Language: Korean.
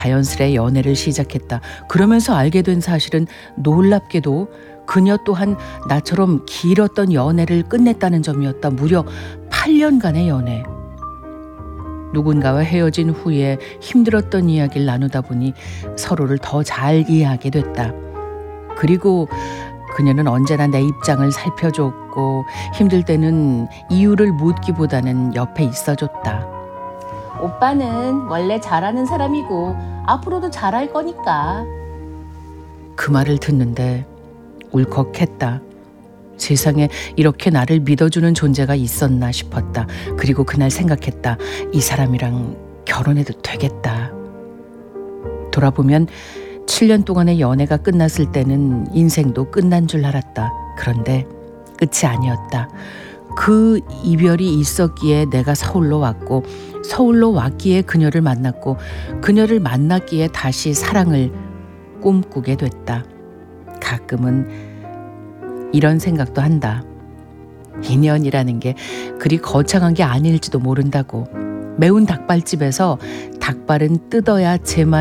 자연스레 연애를 시작했다. 그러면서 알게 된 사실은 놀랍게도 그녀 또한 나처럼 길었던 연애를 끝냈다는 점이었다. 무려 8년간의 연애. 누군가와 헤어진 후에 힘들었던 이야기를 나누다 보니 서로를 더 잘 이해하게 됐다. 그리고 그녀는 언제나 내 입장을 살펴줬고 힘들 때는 이유를 묻기보다는 옆에 있어줬다. 오빠는 원래 잘하는 사람이고 앞으로도 잘할 거니까. 그 말을 듣는데 울컥했다. 세상에 이렇게 나를 믿어주는 존재가 있었나 싶었다. 그리고 그날 생각했다. 이 사람이랑 결혼해도 되겠다. 돌아보면 7년 동안의 연애가 끝났을 때는 인생도 끝난 줄 알았다. 그런데 끝이 아니었다. 그 이별이 있었기에 내가 서울로 왔고, 서울로 왔기에 그녀를 만났고, 그녀를 만났기에 다시 사랑을 꿈꾸게 됐다. 가끔은 이런 생각도 한다. 인연이라는 게 그리 거창한 게 아닐지도 모른다고. 매운 닭발집에서 닭발은 뜯어야 제맛